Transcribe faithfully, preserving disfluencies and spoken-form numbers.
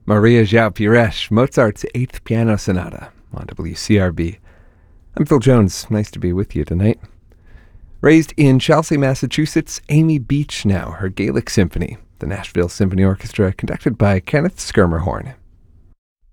Maria João Pires, Mozart's Eighth Piano Sonata on W C R B. I'm Phil Jones. Nice to be with you tonight. Raised in Chelsea, Massachusetts, Amy Beach now, her Gaelic Symphony, the Nashville Symphony Orchestra, conducted by Kenneth Schermerhorn.